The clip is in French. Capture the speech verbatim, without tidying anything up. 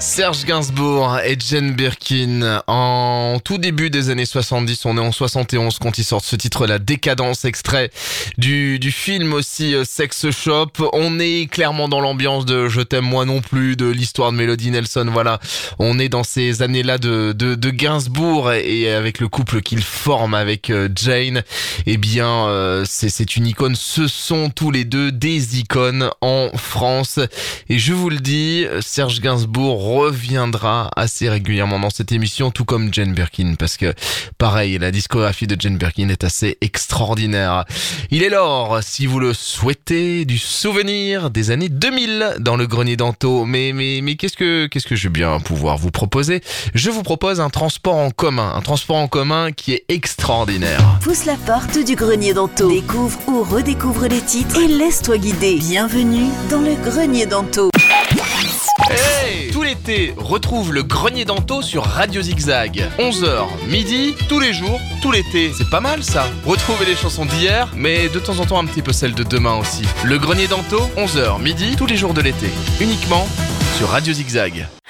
Serge Gainsbourg et Jane Birkin en tout début des années soixante-dix, on est en soixante et onze quand ils sortent ce titre-là, Décadence, extrait du, du film aussi euh, Sex Shop. On est clairement dans l'ambiance de Je t'aime moi non plus, de l'histoire de Melody Nelson, voilà. On est dans ces années-là de, de, de Gainsbourg et, et avec le couple qu'il forme avec euh, Jane, eh bien euh, c'est, c'est une icône, ce sont tous les deux des icônes en France. Et je vous le dis, Serge Gainsbourg reviendra assez régulièrement dans cette émission, tout comme Jane Birkin, parce que pareil, la discographie de Jane Birkin est assez extraordinaire. Il est l'heure, si vous le souhaitez, du souvenir des années deux mille dans le Grenier d'Anto. Mais mais mais qu'est-ce que qu'est-ce que je vais bien pouvoir vous proposer ? Je vous propose un transport en commun, un transport en commun qui est extraordinaire. Pousse la porte du Grenier d'Anto. Découvre ou redécouvre les titres et laisse-toi guider. Bienvenue dans le Grenier d'Anto. Hey, tout l'été, retrouve le Grenier d'Anto sur Radio Zigzag. onze heures, midi, tous les jours, tout l'été. C'est pas mal ça. Retrouvez les chansons d'hier, mais de temps en temps un petit peu celles de demain aussi. Le Grenier d'Anto, onze heures, midi, tous les jours de l'été. Uniquement sur Radio Zigzag.